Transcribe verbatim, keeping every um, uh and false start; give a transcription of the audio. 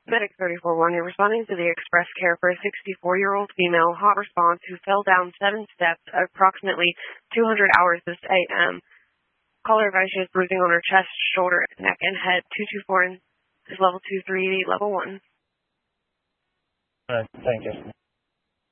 Medic thirty-four one, you're responding to the express care for a sixty-four-year-old female hot response who fell down seven steps at approximately two hundred hours this A M. Caller advised she has bruising on her chest, shoulder, neck, and head. two two four is level two three, level one. All right, thank you.